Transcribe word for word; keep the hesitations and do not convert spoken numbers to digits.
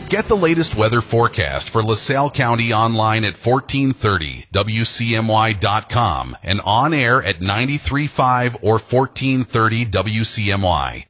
Get the latest weather forecast for LaSalle County online at fourteen thirty W C M Y dot com and on air at ninety-three point five or fourteen thirty W C M Y.